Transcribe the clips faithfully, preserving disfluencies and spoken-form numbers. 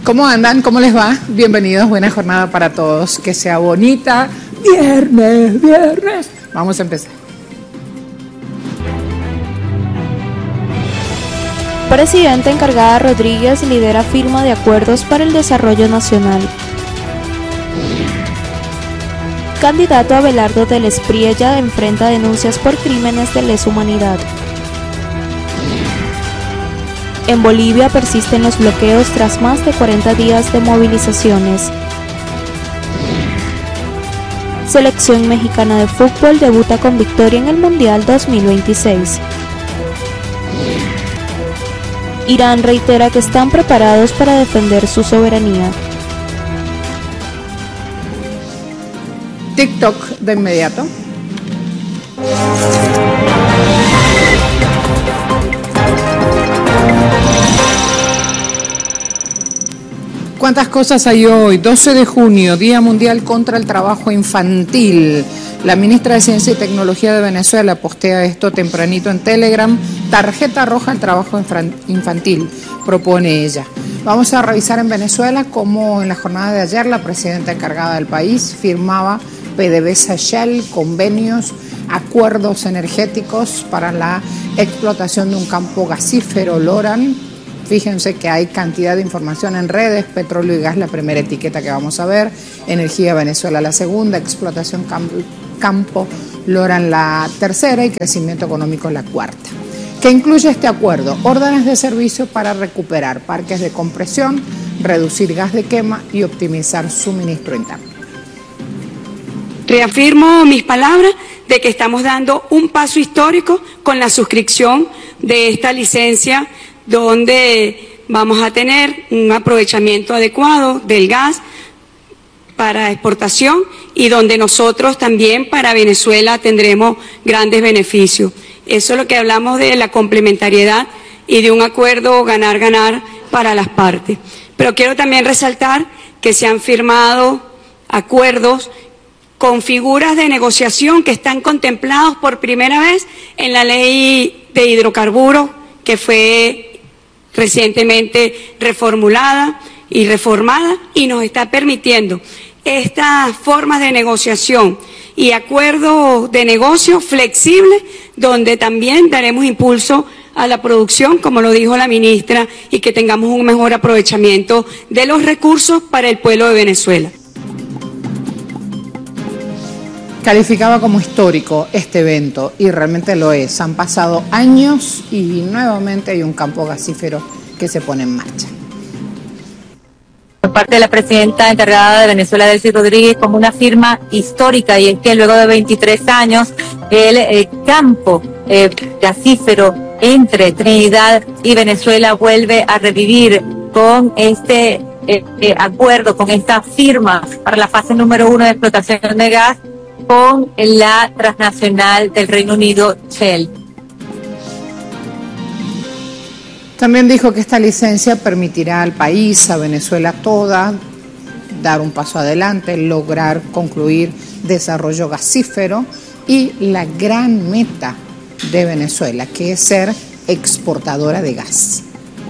¿Cómo andan? ¿Cómo les va? Bienvenidos, buena jornada para todos. Que sea bonita. Viernes, viernes. Vamos a empezar. Presidenta encargada Rodríguez lidera firma de acuerdos para el desarrollo nacional. Candidato Abelardo del Espriella enfrenta denuncias por crímenes de lesa humanidad. En Bolivia persisten los bloqueos tras más de cuarenta días de movilizaciones. Selección mexicana de fútbol debuta con victoria en el Mundial dos mil veintiséis. Irán reitera que están preparados para defender su soberanía. TikTok de inmediato. ¿Cuántas cosas hay hoy? doce de junio, Día Mundial contra el Trabajo Infantil. La ministra de Ciencia y Tecnología de Venezuela postea esto tempranito en Telegram. Tarjeta roja al trabajo infantil, propone ella. Vamos a revisar en Venezuela cómo en la jornada de ayer la presidenta encargada del país firmaba PDVSA Shell, convenios, acuerdos energéticos para la explotación de un campo gasífero Loran. Fíjense que hay cantidad de información en redes, petróleo y gas la primera etiqueta que vamos a ver, energía Venezuela la segunda, explotación campo, campo Loran la tercera y crecimiento económico la cuarta. ¿Qué incluye este acuerdo? Órdenes de servicio para recuperar parques de compresión, reducir gas de quema y optimizar suministro interno. Reafirmo mis palabras de que estamos dando un paso histórico con la suscripción de esta licencia donde vamos a tener un aprovechamiento adecuado del gas para exportación y donde nosotros también para Venezuela tendremos grandes beneficios. Eso es lo que hablamos de la complementariedad y de un acuerdo ganar-ganar para las partes. Pero quiero también resaltar que se han firmado acuerdos con figuras de negociación que están contemplados por primera vez en la ley de hidrocarburos que fue recientemente reformulada y reformada y nos está permitiendo estas formas de negociación y acuerdos de negocio flexibles donde también daremos impulso a la producción, como lo dijo la ministra, y que tengamos un mejor aprovechamiento de los recursos para el pueblo de Venezuela. Calificaba como histórico este evento y realmente lo es. Han pasado años y nuevamente hay un campo gasífero que se pone en marcha. Por parte de la presidenta encargada de Venezuela, Delcy Rodríguez, como una firma histórica, y es que luego de veintitrés años el eh, campo eh, gasífero entre Trinidad y Venezuela vuelve a revivir con este eh, eh, acuerdo, con esta firma para la fase número uno de explotación de gas con la transnacional del Reino Unido, Shell. También dijo que esta licencia permitirá al país, a Venezuela toda, dar un paso adelante, lograr concluir desarrollo gasífero y la gran meta de Venezuela, que es ser exportadora de gas.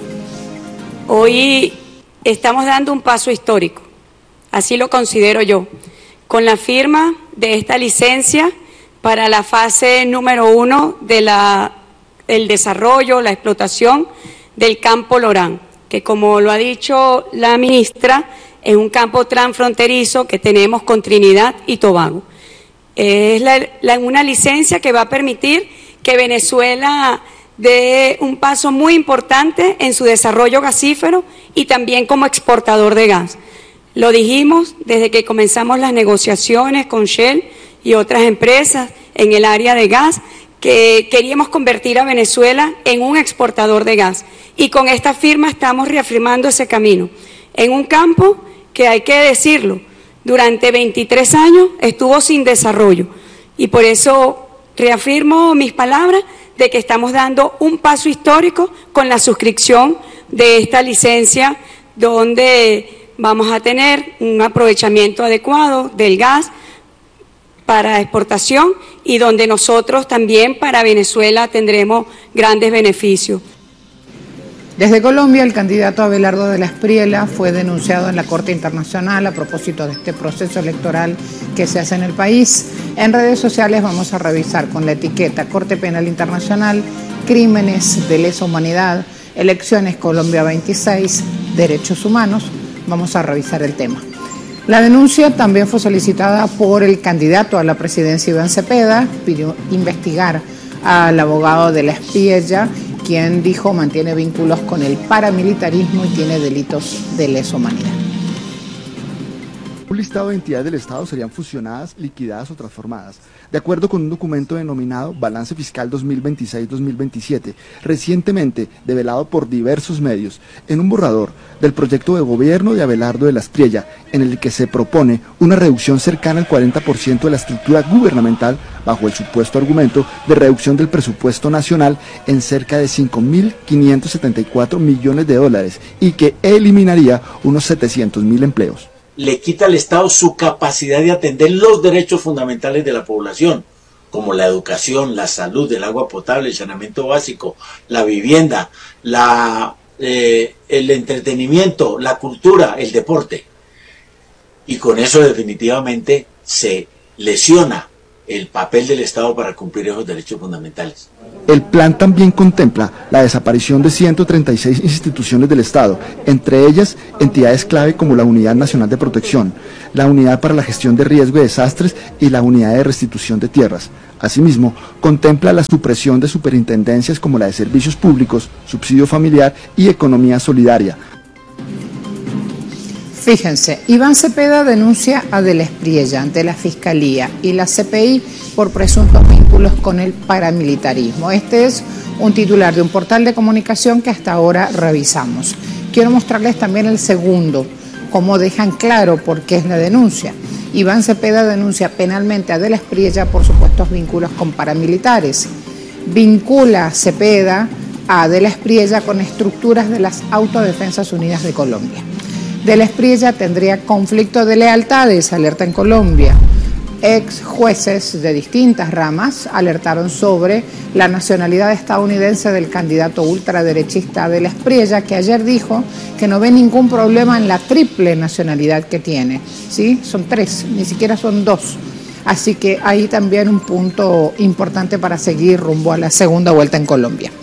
Hoy estamos dando un paso histórico, así lo considero yo, con la firma de esta licencia para la fase número uno de la, el desarrollo, la explotación del campo Loran, que como lo ha dicho la ministra, es un campo transfronterizo que tenemos con Trinidad y Tobago. Es la, la, una licencia que va a permitir que Venezuela dé un paso muy importante en su desarrollo gasífero y también como exportador de gas. Lo dijimos desde que comenzamos las negociaciones con Shell y otras empresas en el área de gas, que queríamos convertir a Venezuela en un exportador de gas. Y con esta firma estamos reafirmando ese camino. En un campo que, hay que decirlo, durante veintitrés años estuvo sin desarrollo. Y por eso reafirmo mis palabras de que estamos dando un paso histórico con la suscripción de esta licencia donde vamos a tener un aprovechamiento adecuado del gas para exportación y donde nosotros también para Venezuela tendremos grandes beneficios. Desde Colombia, el candidato Abelardo de la Espriella fue denunciado en la Corte Internacional a propósito de este proceso electoral que se hace en el país. En redes sociales vamos a revisar con la etiqueta Corte Penal Internacional, Crímenes de Lesa Humanidad, Elecciones Colombia veintiséis, Derechos Humanos. Vamos a revisar el tema. La denuncia también fue solicitada por el candidato a la presidencia Iván Cepeda, pidió investigar al abogado de la Espriella, quien dijo mantiene vínculos con el paramilitarismo y tiene delitos de lesa humanidad. Un listado de entidades del Estado serían fusionadas, liquidadas o transformadas, de acuerdo con un documento denominado Balance Fiscal dos mil veintiséis dos mil veintisiete, recientemente develado por diversos medios, en un borrador del proyecto de gobierno de Abelardo de la Espriella, en el que se propone una reducción cercana al cuarenta por ciento de la estructura gubernamental, bajo el supuesto argumento de reducción del presupuesto nacional en cerca de cinco mil quinientos setenta y cuatro millones de dólares y que eliminaría unos setecientos mil empleos. Le quita al Estado su capacidad de atender los derechos fundamentales de la población, como la educación, la salud, el agua potable, el saneamiento básico, la vivienda, la, eh, el entretenimiento, la cultura, el deporte. Y con eso definitivamente se lesiona el papel del Estado para cumplir esos derechos fundamentales. El plan también contempla la desaparición de ciento treinta y seis instituciones del Estado, entre ellas entidades clave como la Unidad Nacional de Protección, la Unidad para la Gestión de Riesgo y Desastres y la Unidad de Restitución de Tierras. Asimismo, contempla la supresión de superintendencias como la de Servicios Públicos, Subsidio Familiar y Economía Solidaria. Fíjense, Iván Cepeda denuncia a de la Espriella ante la Fiscalía y la C P I por presuntos vínculos con el paramilitarismo. Este es un titular de un portal de comunicación que hasta ahora revisamos. Quiero mostrarles también el segundo, cómo dejan claro por qué es la denuncia. Iván Cepeda denuncia penalmente a de la Espriella por supuestos vínculos con paramilitares. Vincula a Cepeda a de la Espriella con estructuras de las Autodefensas Unidas de Colombia. De la Espriella tendría conflicto de lealtades, alerta en Colombia. Ex jueces de distintas ramas alertaron sobre la nacionalidad estadounidense del candidato ultraderechista de la Espriella, que ayer dijo que no ve ningún problema en la triple nacionalidad que tiene. ¿Sí? Son tres, ni siquiera son dos. Así que ahí también un punto importante para seguir rumbo a la segunda vuelta en Colombia.